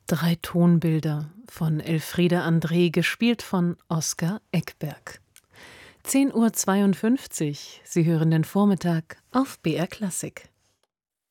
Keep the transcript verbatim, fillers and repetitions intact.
Drei Tonbilder von Elfriede André, gespielt von Oskar Eckberg. zehn Uhr zweiundfünfzig. Sie hören den Vormittag auf B R Klassik.